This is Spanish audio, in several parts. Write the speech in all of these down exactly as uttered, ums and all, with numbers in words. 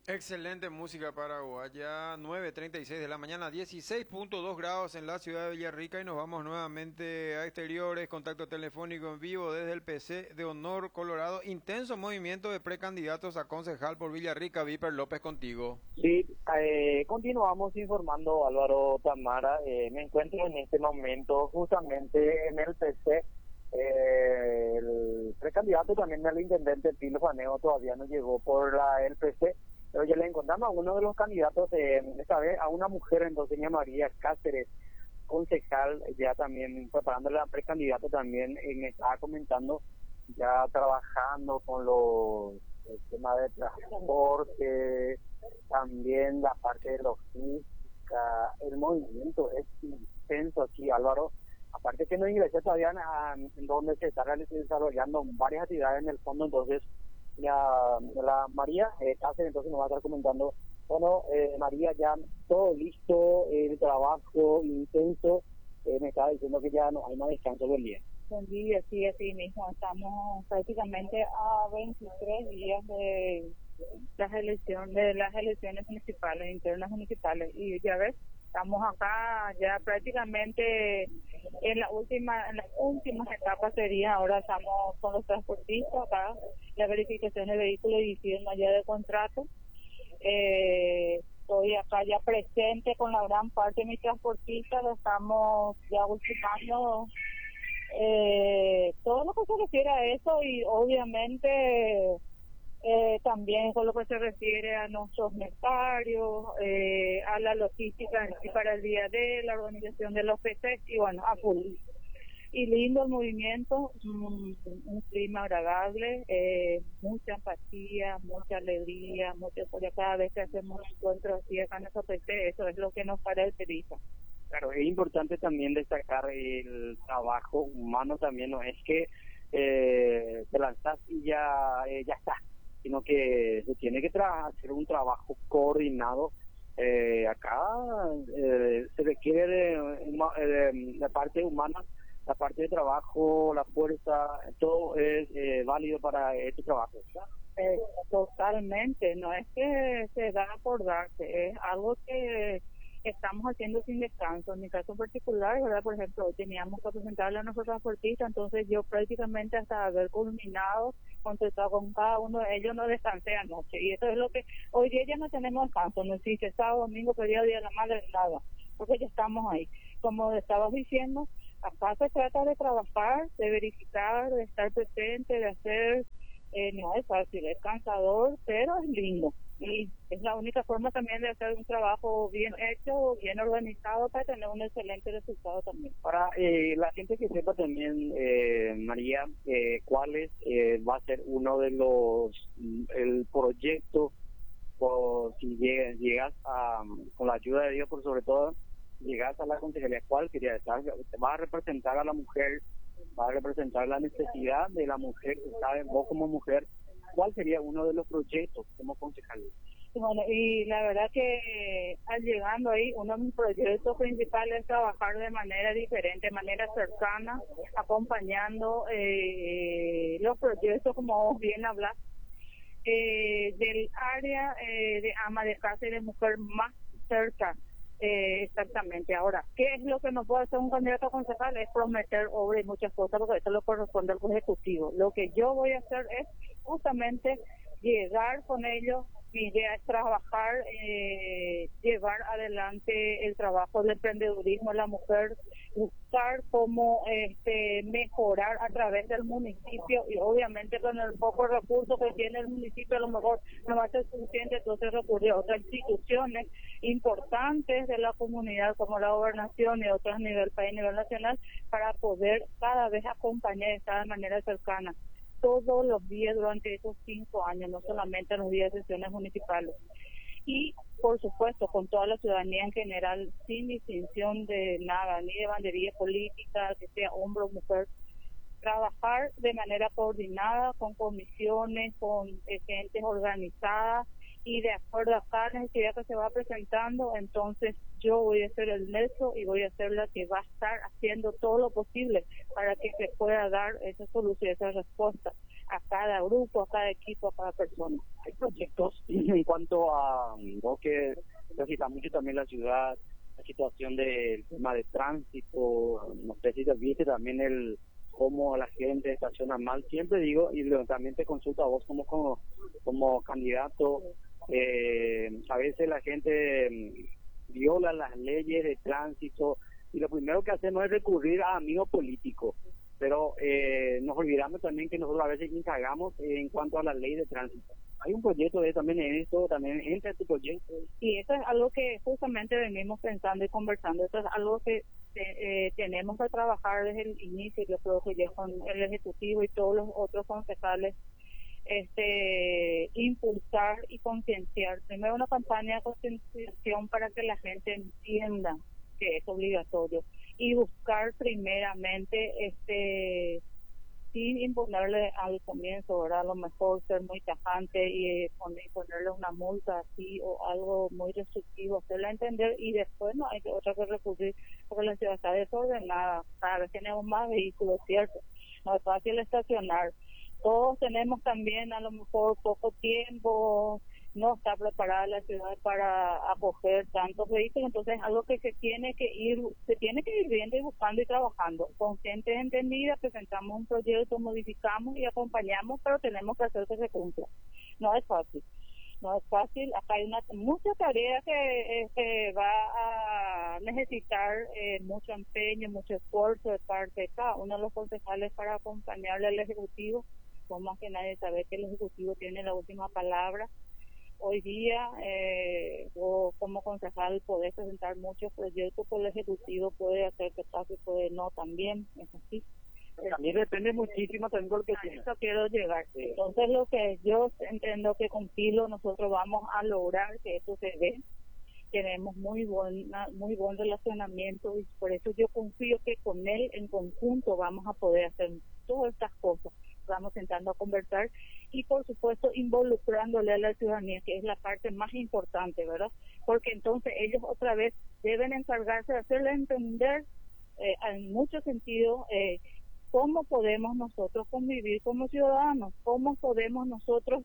Excelente música paraguaya, nueve treinta y seis de la mañana, dieciséis punto dos grados en la ciudad de Villarrica y nos vamos nuevamente a exteriores, contacto telefónico en vivo desde el P C de Honor, Colorado. Intenso movimiento de precandidatos a concejal por Villarrica. Viper López contigo. Sí, eh, continuamos informando, Álvaro Tamara. Eh, me encuentro en este momento justamente en el P C. Eh, el precandidato también del intendente Pilo Faneo todavía no llegó por la el P C, pero ya le encontramos a uno de los candidatos, eh, esta vez a una mujer, entonces doña María Cáceres, concejal, ya también preparando la precandidato también, eh, me estaba comentando, ya trabajando con los el tema de transporte, también la parte de logística. El movimiento es intenso aquí, Álvaro. Aparte que no ingresé todavía a, en donde se está desarrollando varias actividades en el fondo, entonces la, la María eh, Cáceres entonces nos va a estar comentando, bueno, eh, María, ya todo listo, el trabajo intenso, eh, me estaba diciendo que ya no hay más descanso del día. Sí, así, así mismo, estamos prácticamente a veintitrés días de las elecciones, de las elecciones municipales, internas municipales, y ya ves, estamos acá ya prácticamente en la última, en las últimas etapas sería, ahora estamos con los transportistas acá, la verificación de vehículos y firma ya de contrato. Eh, estoy acá ya presente con la gran parte de mis transportistas, lo estamos ya ultimando eh, todo lo que se refiere a eso y obviamente eh, también con lo que se refiere a nuestros necesarios, eh, a la logística para el día de la organización de los P C y bueno, a full. Y lindo el movimiento, un, un clima agradable, eh, mucha empatía, mucha alegría, mucha historia. Cada vez que hacemos encuentros así acá en esos P C, eso es lo que nos caracteriza. Claro, es importante también destacar el trabajo humano también, no es que eh, te lanzas y ya, eh, ya está, sino que se tiene que tra- hacer un trabajo coordinado. Eh, acá eh, se requiere de, de la parte humana, la parte de trabajo, la fuerza, todo es eh, válido para este trabajo. Eh, totalmente, no es que se da por darse, es algo que estamos haciendo sin descanso. En mi caso particular, ¿verdad? Por ejemplo, hoy teníamos que presentarle a nuestros transportistas, entonces yo prácticamente hasta haber culminado, contestado con cada uno de ellos, no descansé anoche. Y eso es lo que, hoy día ya no tenemos descanso, no existe sábado, domingo, feriado, día de la madre, nada, porque ya estamos ahí. Como estabas diciendo, acá se trata de trabajar, de verificar, de estar presente, de hacer, eh, no es fácil, es cansador, pero es lindo. Y es la única forma también de hacer un trabajo bien hecho, bien organizado para tener un excelente resultado también. Para eh, la gente que sepa también, eh, María, eh, cuál es, eh, va a ser uno de los, el proyecto, o si llegas, llegas a, con la ayuda de Dios, por sobre todo, llegas a la consejería, ¿cuál quería estar? Va a representar a la mujer, va a representar la necesidad de la mujer, ¿sabes? Vos como mujer, ¿cuál sería uno de los proyectos como concejal? Bueno, y la verdad que al llegando ahí, uno de mis proyectos principales es trabajar de manera diferente, de manera cercana, acompañando eh, los proyectos, como vos bien hablas, eh, del área eh, de ama de casa y de mujer más cerca. Eh, exactamente. Ahora, ¿qué es lo que no puede hacer un candidato a concejal? Es prometer obras y muchas cosas, porque eso lo corresponde al ejecutivo. Lo que yo voy a hacer es justamente llegar con ellos. Mi idea es trabajar, eh, llevar adelante el trabajo del emprendedurismo de la mujer, buscar cómo este, mejorar a través del municipio y obviamente con el poco recurso que tiene el municipio a lo mejor no va a ser suficiente, entonces recurrir a otras instituciones importantes de la comunidad como la gobernación y otras a nivel país, a nivel nacional, para poder cada vez acompañar de esta manera cercana todos los días durante esos cinco años, no solamente en los días de sesiones municipales. Y, por supuesto, con toda la ciudadanía en general, sin distinción de nada, ni de bandería política, que sea hombre o mujer, trabajar de manera coordinada, con comisiones, con eh, gentes organizadas, y de acuerdo a cada necesidad que se va presentando, entonces yo voy a ser el nexo y voy a ser la que va a estar haciendo todo lo posible para que se pueda dar esa solución, esa respuesta a cada grupo, a cada equipo, a cada persona. Hay proyectos en cuanto a vos que necesita mucho también la ciudad, la situación del tema de tránsito, no sé si te viste también el cómo la gente estaciona mal, siempre digo, y también te consulto a vos como como, como candidato, eh, a veces la gente mm, viola las leyes de tránsito y lo primero que hacemos es recurrir a amigos políticos, pero eh, nos olvidamos también que nosotros a veces incagamos en cuanto a la ley de tránsito. Hay un proyecto de también en esto, también entra este proyecto. Y eso es algo que justamente venimos pensando y conversando. Eso es algo que eh, tenemos que trabajar desde el inicio. Yo creo que ya con el Ejecutivo y todos los otros concejales, este, impulsar y concienciar. Primero una campaña de concienciación para que la gente entienda que es obligatorio y buscar primeramente este sin imponerle al comienzo, ¿verdad? A lo mejor ser muy tajante y poner, ponerle una multa así o algo muy restrictivo, hacerla entender y después no hay que otra que recurrir porque la ciudad está desordenada, cada vez tenemos más vehículos, ¿cierto? No es fácil estacionar. Todos tenemos también a lo mejor poco tiempo, no está preparada la ciudad para acoger tantos vehículos, entonces es algo que se tiene que ir, se tiene que ir viendo y buscando y trabajando. Con gente entendida, presentamos un proyecto, modificamos y acompañamos, pero tenemos que hacer que se cumpla. No es fácil, no es fácil. Acá hay una mucha tarea que, eh, que va a necesitar eh, mucho empeño, mucho esfuerzo de parte de cada uno de los concejales para acompañarle al Ejecutivo. Como más que nadie sabe que el Ejecutivo tiene la última palabra. Hoy día, eh, vos como concejal podés presentar muchos proyectos, pero el Ejecutivo puede hacer que pase, puede no también, es así. También depende muchísimo también porque a eso quiero llegar. Entonces lo que yo entiendo que con Pilo nosotros vamos a lograr que eso se dé. Tenemos muy buena, muy buen relacionamiento y por eso yo confío que con él en conjunto vamos a poder hacer todas estas cosas. Vamos sentando a conversar y por supuesto involucrándole a la ciudadanía, que es la parte más importante, ¿verdad? Porque entonces ellos otra vez deben encargarse de hacerle entender eh, en mucho sentido eh, cómo podemos nosotros convivir como ciudadanos, cómo podemos nosotros,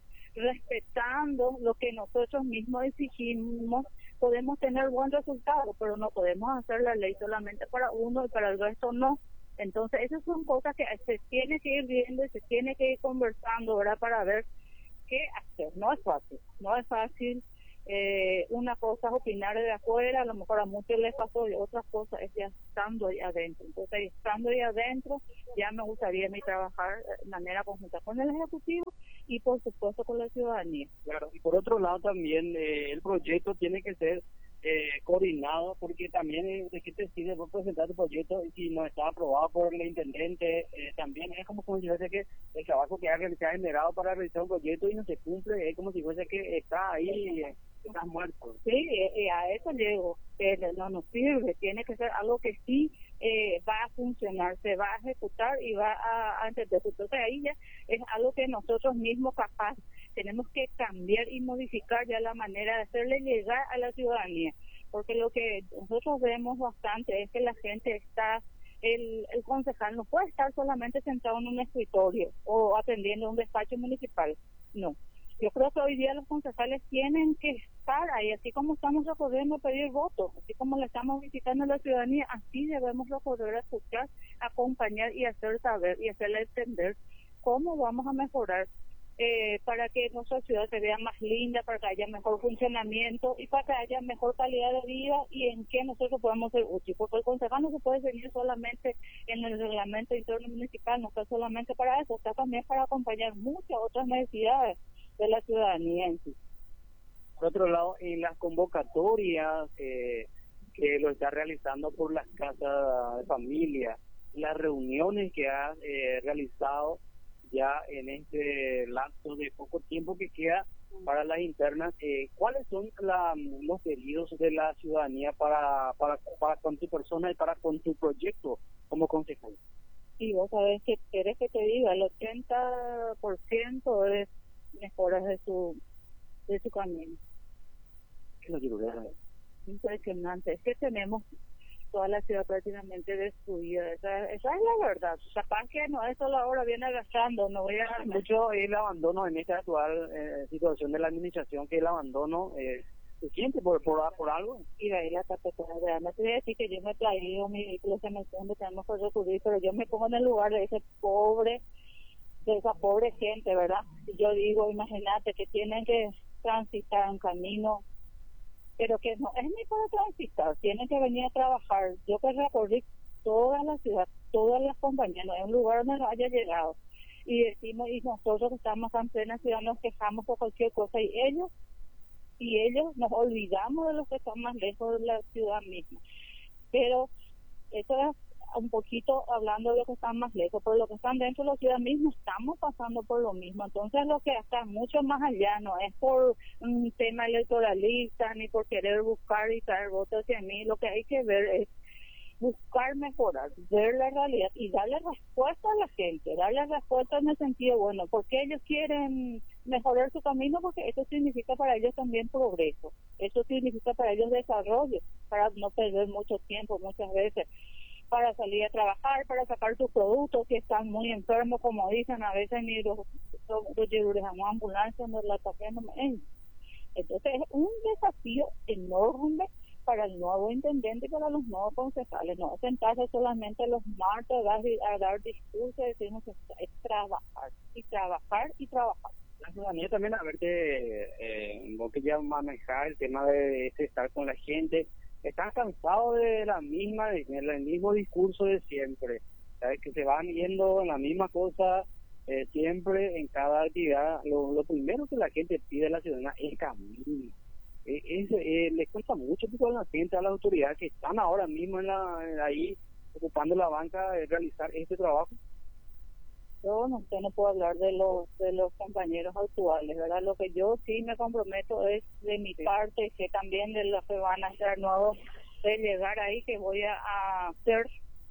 respetando lo que nosotros mismos exigimos, podemos tener buen resultado, pero no podemos hacer la ley solamente para uno y para el resto no. Entonces esas son cosas que se tiene que ir viendo y se tiene que ir conversando, ¿verdad? Para ver qué hacer. No es fácil, no es fácil. Eh, una cosa es opinar de afuera, a lo mejor a muchos les pasó, y otra cosa es ya estando ahí adentro. Entonces, estando ahí adentro, ya me gustaría a mí trabajar de manera conjunta con el Ejecutivo y, por supuesto, con la ciudadanía. Claro, y por otro lado también eh, el proyecto tiene que ser eh, coordinado, porque también eh, de qué te sirve vos presentar tu proyecto y si no está aprobado por el intendente, eh, también es como, como si fuese que el trabajo que ha, que ha generado para realizar un proyecto y no se cumple, es como si fuese que está ahí, eh, está muerto. Sí, y a eso llego, que no nos sirve, tiene que ser algo que sí eh, va a funcionar, se va a ejecutar y va a, a entenderse. Entonces ahí ya es algo que nosotros mismos capaz tenemos que cambiar y modificar ya la manera de hacerle llegar a la ciudadanía, porque lo que nosotros vemos bastante es que la gente está, el, el concejal no puede estar solamente sentado en un escritorio o atendiendo un despacho municipal, no. Yo creo que hoy día los concejales tienen que estar ahí, así como estamos recorriendo a pedir votos, así como le estamos visitando a la ciudadanía, así debemos recorrer a escuchar, acompañar y hacer saber y hacerle entender cómo vamos a mejorar eh, para que nuestra ciudad se vea más linda, para que haya mejor funcionamiento y para que haya mejor calidad de vida y en qué nosotros podemos ser útiles, porque el concejal no se puede seguir solamente en el reglamento interno municipal, no está solamente para eso, está también para acompañar muchas otras necesidades de la ciudadanía en sí. Por otro lado, en las convocatorias eh, que lo está realizando por las casas de familia, las reuniones que ha eh, realizado ya en este lapso de poco tiempo que queda para las internas, eh, ¿cuáles son la, los pedidos de la ciudadanía para, para, para con tu persona y para con tu proyecto como concejal? Y vos sabés que querés que te diga, el ochenta por ciento es mejoras de su de su camino. ¿Qué lo quiero ver? Impresionante, es que tenemos toda la ciudad prácticamente destruida. Esa, esa es la verdad. Capaz que no es solo ahora viene agachando, no voy a... Mucho el abandono en esta actual eh, situación de la administración, que el abandono eh, se siente por, por, por algo. Y de ahí la carpetera de armas. Te voy a decir que yo me he traído mi vehículo, se me donde tenemos que recurrir, pero yo me pongo en el lugar de ese pobre, de esa pobre gente, ¿verdad? Y yo digo, imagínate que tienen que transitar un camino, pero que no es ni para transitar, tienen que venir a trabajar. Yo que recorrí toda la ciudad, todas las compañías, no es un lugar donde no haya llegado. Y decimos, y nosotros que estamos en plena ciudad nos quejamos por cualquier cosa, y ellos, y ellos nos olvidamos de los que están más lejos de la ciudad misma. Pero eso es un poquito hablando de los que están más lejos, pero los que están dentro de la ciudad misma estamos pasando por lo mismo. Entonces lo que está mucho más allá no es por un tema electoralista ni por querer buscar y traer votos hacia mí. Lo que hay que ver es buscar mejorar, ver la realidad y darle respuesta a la gente, darle respuesta en el sentido, bueno, porque ellos quieren mejorar su camino, porque eso significa para ellos también progreso, eso significa para ellos desarrollo, para no perder mucho tiempo muchas veces, para salir a trabajar, para sacar sus productos, que están muy enfermos, como dicen, a veces ni los los llevamos a ambulancia, no la taquemos. Entonces es un desafío enorme para el nuevo intendente y para los nuevos concejales, no sentarse solamente los martes a dar, a dar discursos, decimos que es trabajar, y trabajar, y trabajar. La ciudadanía también, a ver que eh, vos que ya manejar el tema de este, estar con la gente, están cansados de la misma, del mismo discurso de siempre, ¿sabes? Que se van yendo en la misma cosa eh, siempre en cada actividad. Lo, lo primero que la gente pide a la ciudadanía es camino. Eh, es, eh, les cuesta mucho a la gente, a las autoridades que están ahora mismo en la, en ahí ocupando la banca de realizar este trabajo. Yo no sé, no puedo hablar de los de los compañeros actuales, ¿verdad? Lo que yo sí me comprometo es de mi parte, que también de los que van a ser nuevos, de llegar ahí, que voy a, a hacer,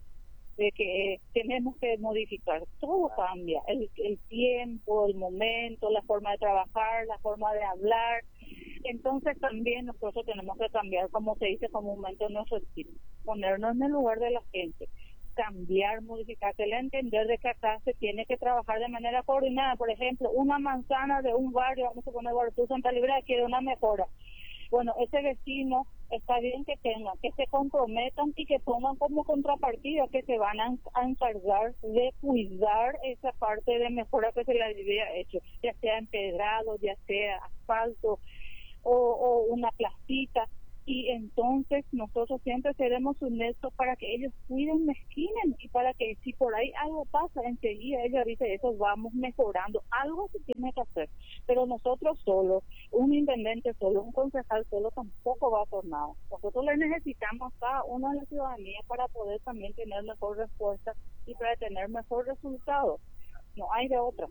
de que tenemos que modificar, todo cambia, el, el tiempo, el momento, la forma de trabajar, la forma de hablar. Entonces también nosotros tenemos que cambiar, como se dice comúnmente en nuestro estilo, ponernos en el lugar de la gente, cambiar, modificar, hacerle entender de que acá se tiene que trabajar de manera coordinada. Por ejemplo, una manzana de un barrio, vamos a poner Guartú Santa Libre, quiere una mejora. Bueno, ese vecino está bien que tengan, que se comprometan y que pongan como contrapartida que se van a, a encargar de cuidar esa parte de mejora que se le había hecho, ya sea empedrado, ya sea asfalto o, o una placita. Y entonces nosotros siempre seremos un nexo para que ellos cuiden, mezquinen, y para que si por ahí algo pasa, enseguida ellos dicen eso, vamos mejorando, algo se tiene que hacer. Pero nosotros solos, un intendente solo, un concejal solo tampoco va a hacer nada. Nosotros le necesitamos a cada uno de la ciudadanía para poder también tener mejor respuesta y para tener mejor resultado. No hay de otra.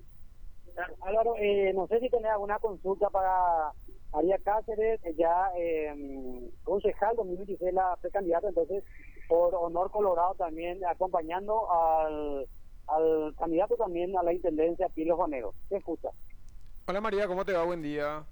Álvaro, eh, no sé si tenés alguna consulta para María Cáceres, ya eh, concejal dos mil veintiséis, la precandidata, entonces por Honor Colorado también acompañando al, al candidato también a la intendencia, Pilo Juanero. ¿Qué escucha? Hola María, ¿cómo te va? Buen día.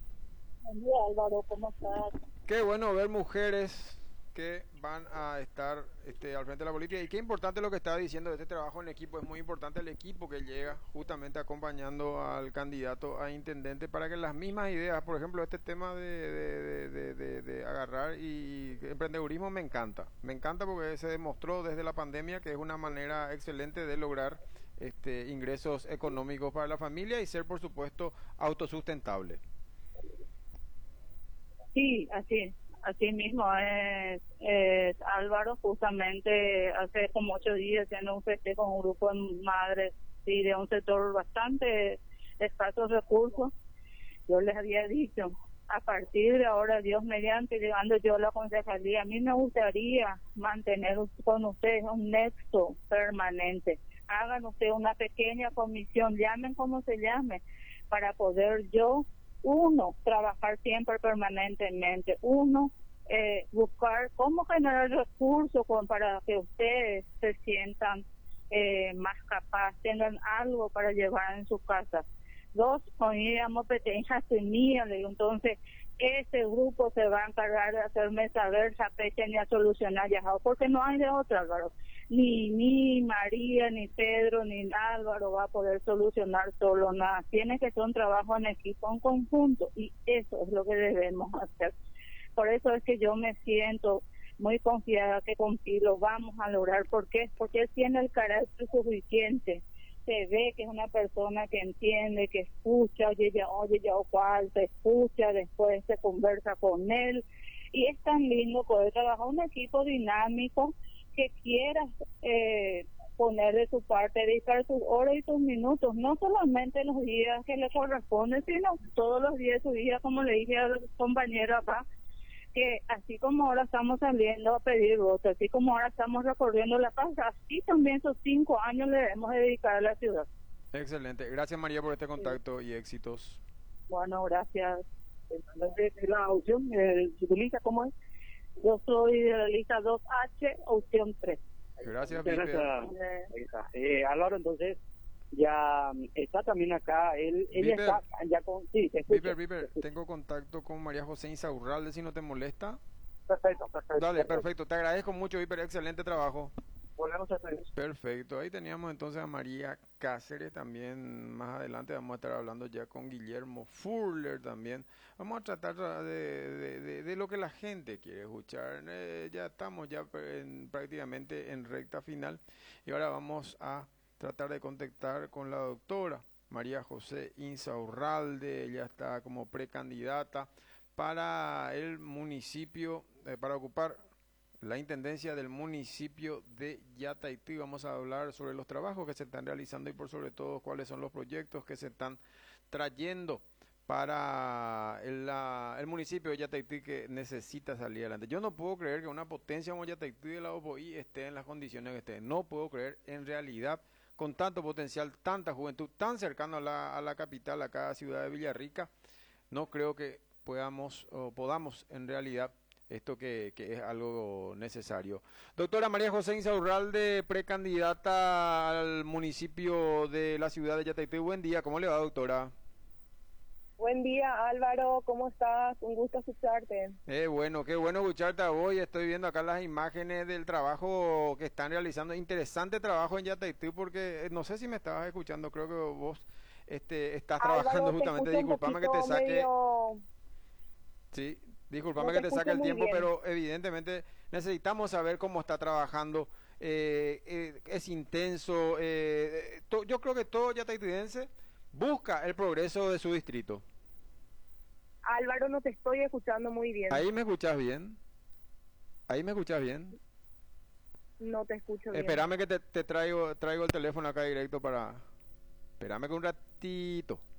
Buen día Álvaro, ¿cómo estás? Qué bueno ver mujeres que van a estar este, al frente de la política, y qué importante lo que está diciendo de este trabajo en equipo. Es muy importante el equipo que llega justamente acompañando al candidato a intendente para que las mismas ideas, por ejemplo, este tema de, de, de, de, de agarrar y emprendedurismo me encanta, me encanta porque se demostró desde la pandemia que es una manera excelente de lograr este, ingresos económicos para la familia y ser, por supuesto, autosustentable. Sí, así es. Así mismo es, es Álvaro, justamente hace como ocho días haciendo un festejo con un grupo de madres, sí, de un sector bastante escasos recursos. Yo les había dicho, a partir de ahora, Dios mediante, llegando yo a la concejalía, a mí me gustaría mantener con ustedes un nexo permanente. Hagan ustedes una pequeña comisión, llamen como se llame, para poder yo uno, trabajar siempre permanentemente, uno, eh, buscar cómo generar recursos con, para que ustedes se sientan eh, más capaces, tengan algo para llevar en su casa. Dos, poníamos pequeñas semillas, entonces ese grupo se va a encargar de hacerme saber esa fecha ni a solucionar ya, porque no hay de otra, Álvaro. Ni, ni María, ni Pedro, ni Álvaro va a poder solucionar solo nada. Tiene que ser un trabajo en equipo, en conjunto, y eso es lo que debemos hacer. Por eso es que yo me siento muy confiada que con Pi lo vamos a lograr. ¿Por qué? Porque él tiene el carácter suficiente. Se ve que es una persona que entiende, que escucha, oye ya, oye ya o cual, se escucha, después se conversa con él. Y es tan lindo poder trabajar un equipo dinámico que quiera eh, poner de su parte, dedicar sus horas y sus minutos, no solamente los días que le corresponden, sino todos los días de su vida, como le dije a los compañeros acá, que así como ahora estamos saliendo a pedir votos, así como ahora estamos recorriendo la paz, así también esos cinco años le debemos dedicar a la ciudad. Excelente. Gracias, María, por este contacto y éxitos. Bueno, gracias. Entonces, la opción eh, se utiliza, ¿cómo es? Yo soy de la lista dos H, opción tres. Gracias, Muchas Pipe. gracias. Ahí está. Eh, Álvaro, entonces, ya mm, está también acá, él, ella Piper. está ya con... Sí, te escucho. Piper, Piper, te escucho. tengo contacto con María José Insaurralde, si no te molesta. Perfecto, perfecto. Dale, perfecto. Te agradezco mucho, Piper. Excelente trabajo. Volvemos a hacer eso. Perfecto. Ahí teníamos entonces a María Cáceres. También más adelante vamos a estar hablando ya con Guillermo Furler también. Vamos a tratar de, de, de, de lo que la gente quiere escuchar. Eh, ya estamos ya en, prácticamente en recta final. Y ahora vamos a tratar de contactar con la doctora María José Insaurralde. Ella está como precandidata para el municipio, eh, para ocupar la intendencia del municipio de Yataití. Vamos a hablar sobre los trabajos que se están realizando y por sobre todo cuáles son los proyectos que se están trayendo para el, la, el municipio de Yataití, que necesita salir adelante. Yo no puedo creer que una potencia como Yataití de la Opoí esté en las condiciones que esté. No puedo creer en realidad, con tanto potencial, tanta juventud, tan cercano a la, a la capital, a cada ciudad de Villarrica, no creo que podamos o podamos en realidad esto que, que es algo necesario. Doctora María José Insaurralde, precandidata al municipio de la ciudad de Yataití. Buen día, ¿cómo le va, doctora? Buen día, Álvaro, ¿cómo estás? Un gusto escucharte. Eh, bueno, qué bueno escucharte hoy. Estoy viendo acá las imágenes del trabajo que están realizando. Interesante trabajo en Yataití, porque eh, no sé si me estabas escuchando, creo que vos este, estás Álvaro, trabajando te justamente. escucho un Disculpame que te poquito saque. medio- Sí, disculpame No que te te saque escucho el muy tiempo, bien. pero evidentemente necesitamos saber cómo está trabajando. Eh, eh, es intenso. Eh, to- yo creo que todo yataitidense busca el progreso de su distrito. Álvaro, no te estoy escuchando muy bien. Ahí me escuchas bien. Ahí me escuchas bien. No te escucho bien. Espérame que te, te traigo traigo el teléfono acá directo para. Espérame que un ratito.